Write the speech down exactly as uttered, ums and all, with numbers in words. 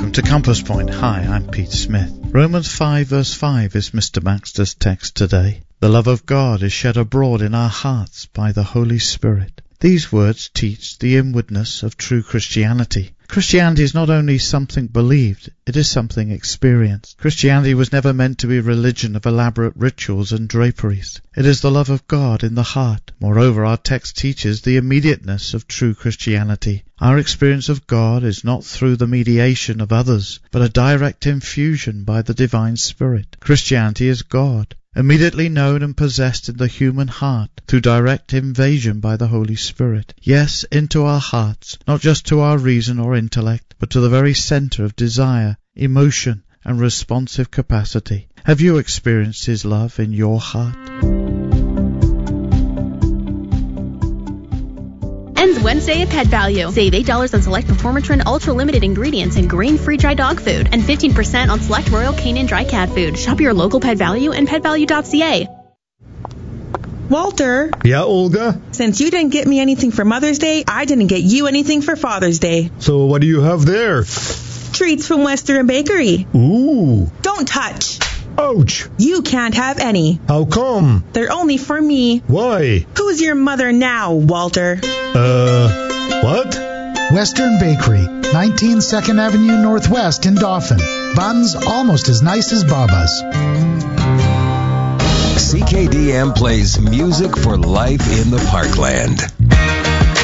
Welcome to Compass Point. Hi, I'm Pete Smith. Romans five verse five is Mister Baxter's text today. The love of God is shed abroad in our hearts by the Holy Spirit. These words teach the inwardness of true Christianity. Christianity is not only something believed, it is something experienced. Christianity was never meant to be a religion of elaborate rituals and draperies. It is the love of God in the heart. Moreover, our text teaches the immediateness of true Christianity. Our experience of God is not through the mediation of others, but a direct infusion by the divine Spirit. Christianity is God, immediately known and possessed in the human heart through direct invasion by the Holy Spirit. Yes, into our hearts, not just to our reason or intellect, but to the very center of desire, emotion, and responsive capacity. Have you experienced His love in your heart? Ends Wednesday at Pet Value. Save eight dollars on select Performatrin Ultra Limited ingredients and grain-free dry dog food, and fifteen percent on select Royal Canin dry cat food. Shop your local Pet Value and pet value dot c a. Walter. Yeah, Olga? Since you didn't get me anything for Mother's Day, I didn't get you anything for Father's Day. So what do you have there? Treats from Western Bakery. Ooh. Don't touch. Ouch. You can't have any. How come? They're only for me. Why? Who's your mother now, Walter? Uh, what? Western Bakery, nineteen second Avenue Northwest in Dauphin. Buns almost as nice as Baba's. C K D M plays music for life in the Parkland.